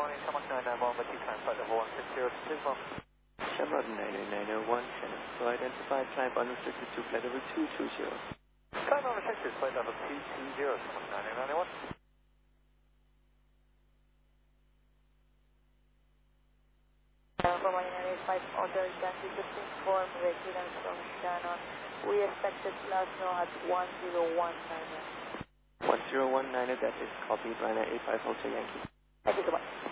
morning, Shamrock 991, but you can flight level 160 to Tismo. Shamrock 991, Shannon. So identified, climb unrestricted to flight level 220. Climb unrestricted, flight level 220, Shamrock 991. For 195 order, can be just inform residents from Shannon. We expected last know at 1019. 1019, that is copy, Ryanair 85 Hotel Yankee. Thank you so much.